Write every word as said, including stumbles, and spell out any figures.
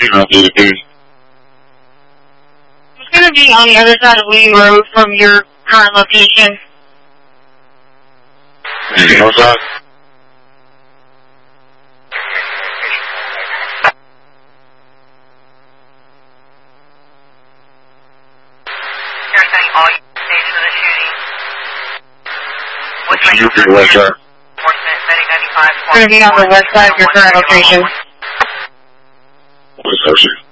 email data, please? It's going to be on the other side of Lee Road from your current location. Anything else, that? All states for the shooting. What's your good west side? It's going to be on the west side of your current location. West side.